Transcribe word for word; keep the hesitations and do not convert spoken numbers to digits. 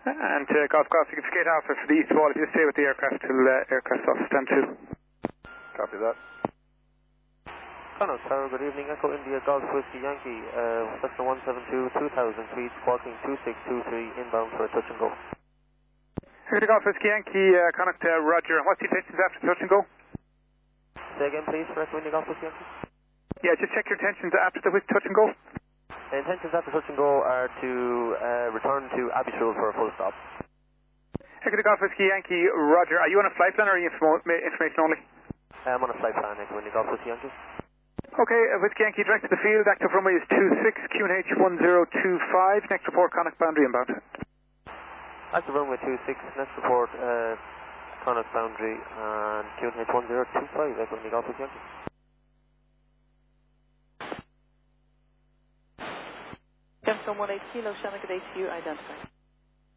And uh, Golf Golf, you can skate Alpha for the east wall. If you stay with the aircraft till uh, aircraft off stand two. Copy that. Connaught Tower, good evening. Echo India Golf Whiskey Yankee, uh, Cessna one seven two, two thousand feet, squawking two six two three, inbound for a touch and go. Echo Golf Whiskey Yankee, uh, Connaught uh, Roger. What's the intentions after touch and go? Say again, please, for Echo India Golf Whiskey Yankee. Yeah, just check your intentions after the whisk touch and go. The intentions after touch and go are to uh, return to Abbeystrule for a full stop. Echo Golf Whiskey Yankee, Roger. Are you on a flight plan or are you info information only? I'm on a flight plan, Echo India Golf Whiskey Yankee. Okay, uh, Whiskey Yankee direct to the field. Active runway is two six, Q N H one zero two five. Next report, Connaught boundary inbound. Active runway two six, next report, uh, Connaught boundary and Q N H one zero two five, Echo India Golf Whiskey Yankee. Kempton one eight kilo, Shannon at A T U, identified.